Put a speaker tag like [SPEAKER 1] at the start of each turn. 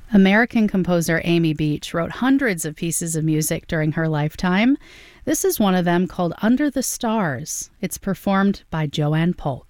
[SPEAKER 1] American composer Amy Beach wrote hundreds of pieces of music during her lifetime. This is one of them called Under the Stars. It's performed by Joanne Polk.